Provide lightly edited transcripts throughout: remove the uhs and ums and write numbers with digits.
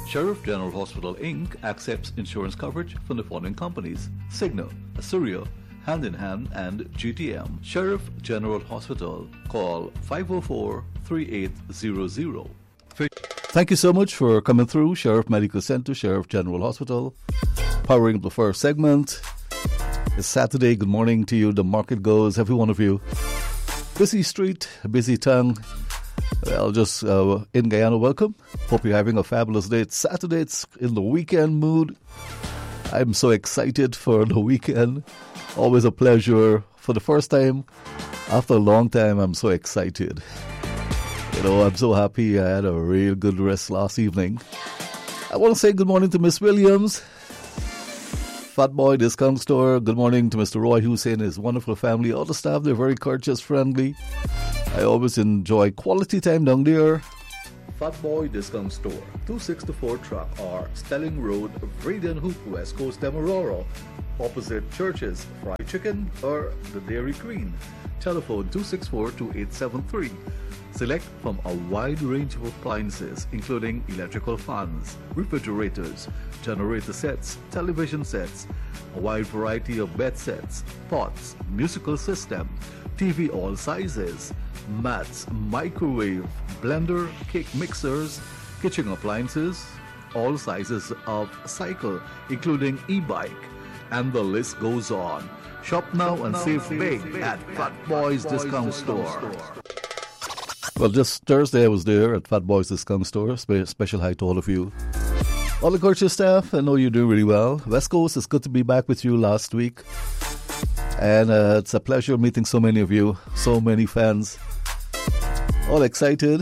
Sheriff General Hospital Inc. accepts insurance coverage from the following companies: Cigna, Asuria, Hand in Hand, and GTM. Sheriff General Hospital. Call 504-3800. Thank you so much for coming through. Sheriff Medical Center, Sheriff General Hospital, powering up the first segment. It's Saturday. Good morning to you. The market goes, every one of you. Busy street, busy tongue. Well, just in Guyana, welcome. Hope you're having a fabulous day. It's Saturday. It's in the weekend mood. I'm so excited for the weekend. Always a pleasure. For the first time, after a long time, I'm so excited. You know, I'm so happy. I had a real good rest last evening. I want to say good morning to Miss Williams, Fat Boy Discount Store. Good morning to Mr. Roy Hussein, his wonderful family. All the staff, they're very courteous, friendly. I always enjoy quality time down there. Fat Boy Discount Store, 264 Track R, Stelling Road, Vreden Hoop, West Coast, Demerara. Opposite Churches, Fried Chicken or the Dairy Queen. Telephone 264-2873. Select from a wide range of appliances, including electrical fans, refrigerators, generator sets, television sets, a wide variety of bed sets, pots, musical system, TV all sizes, mats, microwave, blender, cake mixers, kitchen appliances, all sizes of cycle, including e-bike, and the list goes on. Shop now and save big at Fat Boys Discount Store. Well, just Thursday I was there at Fat Boys Discount Store. Special hi to all of you. All the culture staff, I know you're doing really well. West Coast, it's good to be back with you last week. And it's a pleasure meeting so many of you, so many fans. All excited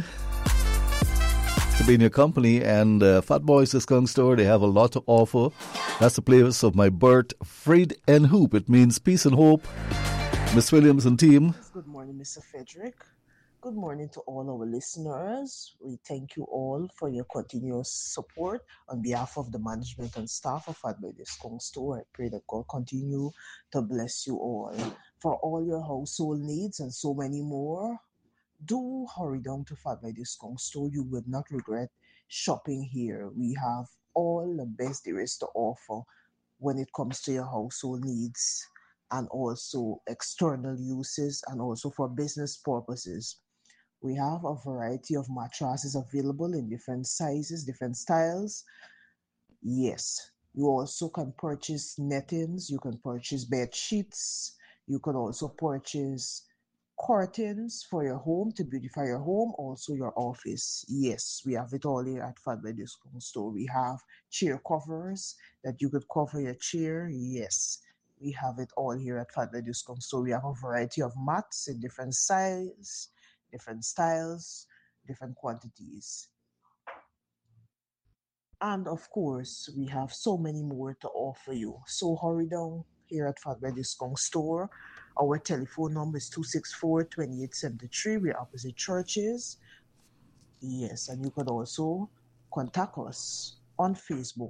to be in your company. And Fat Boys Discount Store, they have a lot to offer. That's the place of my birth, Fried and Hoop. It means peace and hope. Miss Williams and team. Good morning, Mr. Frederick. Good morning to all our listeners. We thank you all for your continuous support. On behalf of the management and staff of Fat Boy Discount Store, I pray that God continue to bless you all. For all your household needs and so many more, do hurry down to Fat Boy Discount Store. You will not regret shopping here. We have all the best there is to offer when it comes to your household needs and also external uses and also for business purposes. We have a variety of mattresses available in different sizes, different styles. Yes, you also can purchase nettings, you can purchase bed sheets, you can also purchase curtains for your home to beautify your home, also your office. Yes, we have it all here at Fat Boy Discount Store. We have chair covers that you could cover your chair. Yes, we have it all here at Fat Boy Discount Store. We have a variety of mats in different sizes, different styles, different quantities. And of course, we have so many more to offer you. So hurry down here at Fat Boy Discount Store. Our telephone number is 264-2873. We're opposite Churches. Yes, and you can also contact us on Facebook.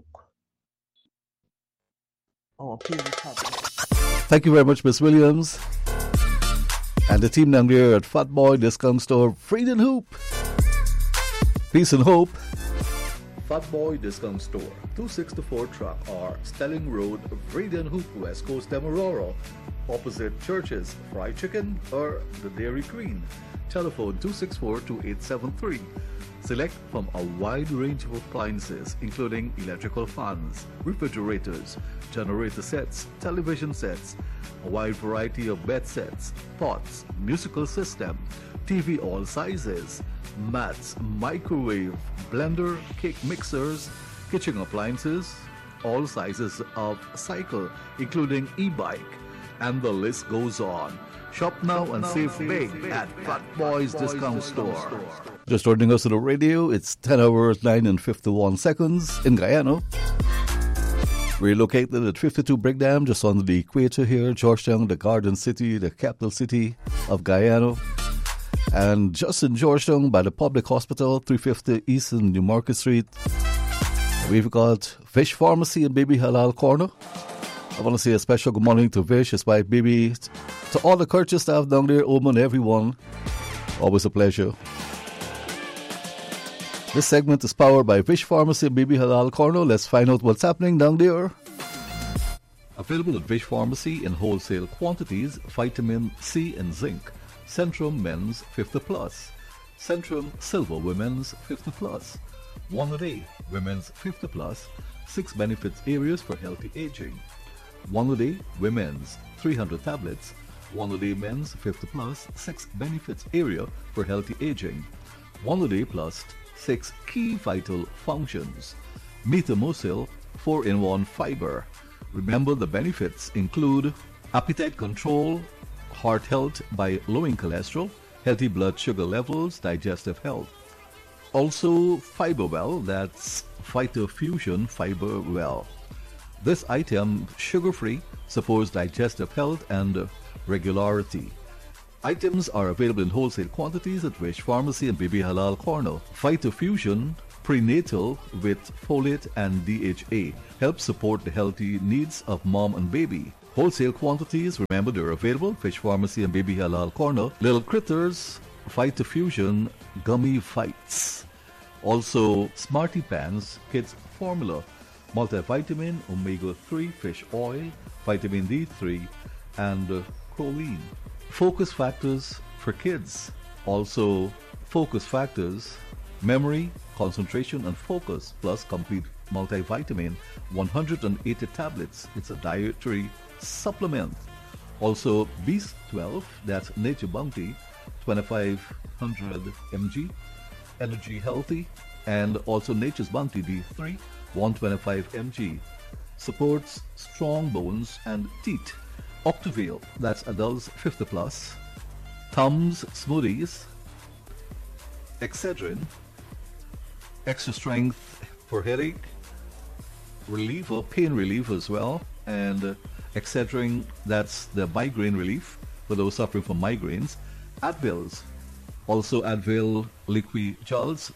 Our page is Thank you very much, Miss Williams. And the team down here at Fat Boy Discount Store, Fried and Hoop. Peace and hope. Fat Boy Discount Store, 264 Track R, Stelling Road, Vreden Hoop, West Coast, Demerara. Opposite Churches, Fried Chicken or the Dairy Queen. Telephone 264-2873. Select from a wide range of appliances, including electrical fans, refrigerators, generator sets, television sets, a wide variety of bed sets, pots, musical system, TV all sizes, mats, microwave, blender, cake mixers, kitchen appliances, all sizes of cycle, including e-bike, and the list goes on. Shop now and save big at Fat Boys Discount Store. Just joining us on the radio, it's 10 hours, 9 and 51 seconds in Guyana. We're located at 52 Brigham, just on the equator here, Georgetown, the Garden City, the capital city of Guyana. And just in Georgetown, by the public hospital, 350 East and New Market Street, we've got Fish Pharmacy and Baby Halal Corner. I want to say a special good morning to Vish, his wife, Baby, to all the courteous staff down there, Oman, everyone. Always a pleasure. This segment is powered by Fish Pharmacy and BB Halal Corner. Let's find out what's happening down there. Available at Fish Pharmacy in wholesale quantities, vitamin C and zinc. Centrum Men's 50 Plus. Centrum Silver Women's 50 Plus. One a day Women's 50 Plus. 6 benefits areas for healthy aging. One a day Women's 300 tablets. One a day Men's 50 Plus. 6 benefits area for healthy aging. One a day plus 6 key vital functions. Metamucil 4-in-1 fiber. Remember, the benefits include appetite control, heart health by lowering cholesterol, healthy blood sugar levels, digestive health. Also, FiberWell, that's Phytofusion FiberWell. This item, sugar-free, supports digestive health and regularity. Items are available in wholesale quantities at Fish Pharmacy and BB Halal Corner. Phytofusion Prenatal with folate and DHA helps support the healthy needs of mom and baby. Wholesale quantities, remember, they're available at Fish Pharmacy and BB Halal Corner. Little Critters Phytofusion Gummy Fights. Also, Smarty Pants Kids Formula, multivitamin, omega-3 fish oil, vitamin D3, and choline. Focus Factors for kids. Also, Focus Factors, memory, concentration, and focus, plus complete multivitamin, 180 tablets. It's a dietary supplement. Also, Beast 12, that's Nature Bounty, 2500 mg, Energy Healthy, and also Nature's Bounty D3, 125 mg, supports strong bones and teeth. Octavale, that's adults 50 plus, Tums Smoothies, Excedrin, extra strength for headache, reliever, pain relief as well, and Excedrin, that's the migraine relief for those suffering from migraines. Advils, also Advil liquid gels,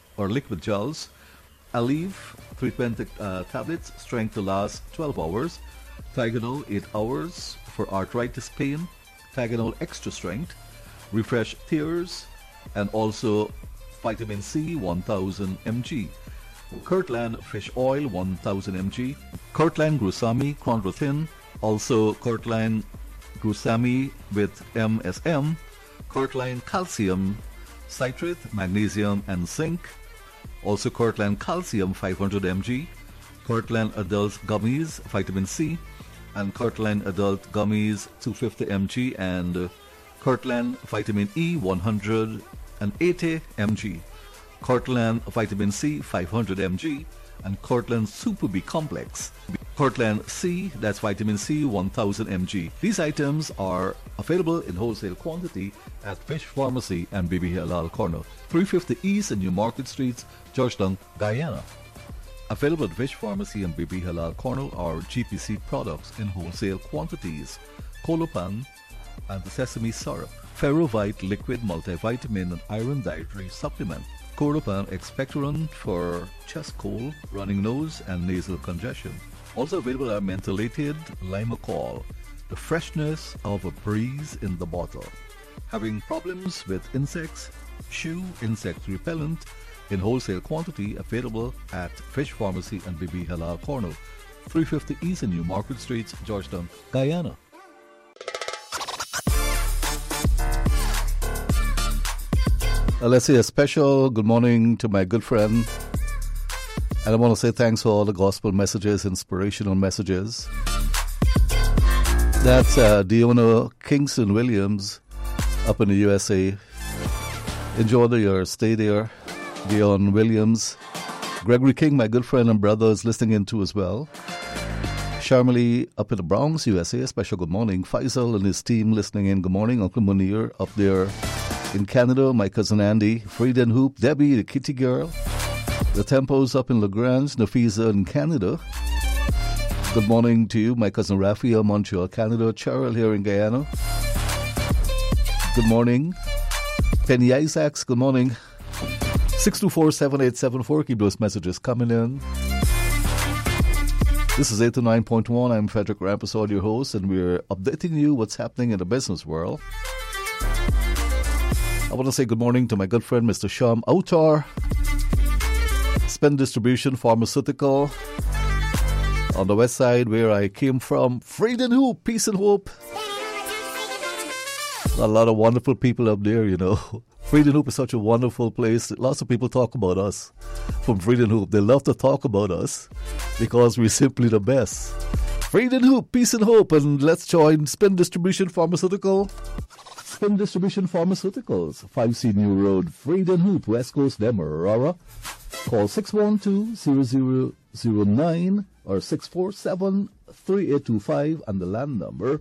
Aleve 320 tablets, strength to last 12 hours. Tylenol 8 hours for arthritis pain. Tylenol extra strength, refresh tears, and also vitamin C 1000 mg. Kirtland fish oil 1000 mg. Kirtland Grusami Chondroitin, also Kirtland Grusami with MSM. Kirtland calcium citrate, magnesium, and zinc. Also Kirtland calcium 500 mg. Kirtland adult gummies vitamin C, and Kirtland adult gummies 250 mg, and Kirtland vitamin E 180 mg. Kirtland vitamin C 500 mg, and Kirtland Super B complex. Kirtland C, that's vitamin C 1000 mg. These items are available in wholesale quantity at Fish Pharmacy and BB Halal Corner, 350 East and New Market Streets, Georgetown, Guyana. Available at Fish Pharmacy and BB Halal Corner are GPC products in wholesale quantities: Colopan and the sesame syrup, Ferrovite liquid multivitamin and iron dietary supplement, Colopan expectorant for chest cold, running nose, and nasal congestion. Also available are mentholated Limacol, the freshness of a breeze in the bottle. Having problems with insects? Shoe insect repellent in wholesale quantity, available at Fish Pharmacy and BB Halal Corner, 350 East and New Market Streets, Georgetown, Guyana. Let's say a special good morning to my good friend. And I want to say thanks for all the gospel messages, inspirational messages. That's Diona Kingston Williams up in the USA. Enjoy your stay there. Dion Williams. Gregory King, my good friend and brother, is listening in too as well. Sharmali up in the Bronx, USA. A special good morning. Faisal and his team listening in. Good morning. Uncle Munir up there in Canada. My cousin Andy. Frida and Hoop. Debbie, the kitty girl. The Tempos up in Lagrange. Nafisa in Canada. Good morning to you. My cousin Rafia, Montreal, Canada. Cheryl here in Guyana. Good morning. Penny Isaacs, good morning. 624-7874. Keep those messages coming in. This is 829.1. I'm Frederick Rampersad, your host, and we're updating you what's happening in the business world. I want to say good morning to my good friend, Mr. Sham Autar. Spin Distribution Pharmaceutical. On the west side where I came from, Freedom Hoop, peace and hope. A lot of wonderful people up there, you know. Freedom Hoop is such a wonderful place. Lots of people talk about us from Freedom Hoop. They love to talk about us because we're simply the best. Freedom Hoop, peace and hope. And let's join Spin Distribution Pharmaceutical. Spin Distribution Pharmaceuticals, 5C New Road, Freedom Hoop, West Coast, Demerara. Call 612-0009 or 647-3825 and the land number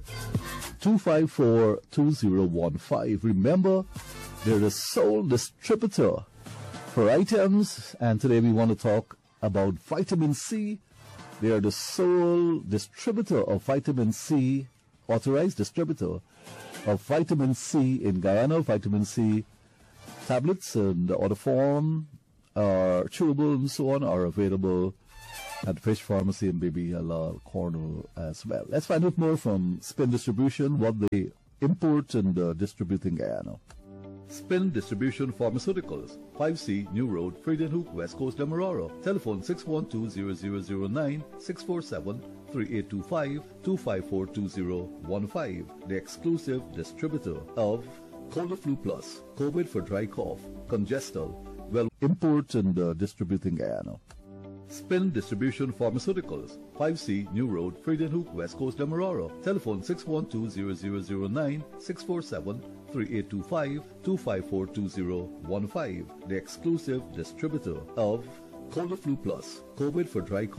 254-2015. Remember, they're the sole distributor for items, and today we want to talk about vitamin C. They are the sole distributor of vitamin C, authorized distributor of vitamin C in Guyana. Vitamin C tablets and other form, chewable and so on, are available at Fish Pharmacy and Baby Halal Corner as well. Let's find out more from Spin Distribution, what they import and distribute in Guyana. Spin Distribution Pharmaceuticals, 5C New Road, Freedom Hoop, West Coast, Demerara. Telephone 612-0009, 647-3825, 254-2015. The exclusive distributor of Cold-Flu Plus, COVID for dry cough, Congestal, well, import and distribute in Guyana. Spin Distribution Pharmaceuticals, 5C New Road, Freedom Hoop, West Coast, Demerara. Telephone 612-0009, 647-3825, 254-2015. The exclusive distributor of Cold-Flu Plus, COVID for dry cough.